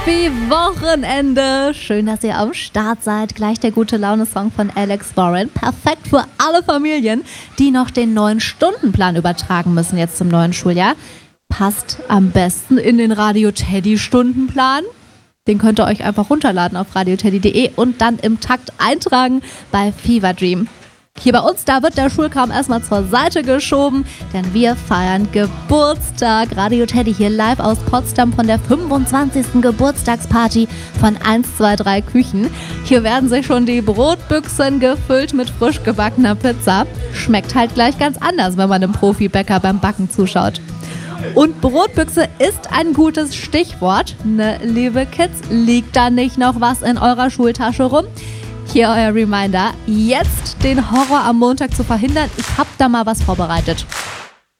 Happy Wochenende! Schön, dass ihr am Start seid. Gleich der gute Laune-Song von Alex Warren. Perfekt für alle Familien, die noch den 9-Stunden-Plan übertragen müssen jetzt zum neuen Schuljahr. Passt am besten in den Radio Teddy Stundenplan. Den könnt ihr euch einfach runterladen auf radioteddy.de und dann im Takt eintragen bei Fever Dream. Hier bei uns, da wird der Schulkram erstmal zur Seite geschoben, denn wir feiern Geburtstag. Radio Teddy hier live aus Potsdam von der 25. Geburtstagsparty von 123 Küchen. Hier werden sich schon die Brotbüchsen gefüllt mit frisch gebackener Pizza. Schmeckt halt gleich ganz anders, wenn man dem Profibäcker beim Backen zuschaut. Und Brotbüchse ist ein gutes Stichwort. Ne, liebe Kids, liegt da nicht noch was in eurer Schultasche rum? Hier euer Reminder, jetzt den Horror am Montag zu verhindern. Ich hab da mal was vorbereitet.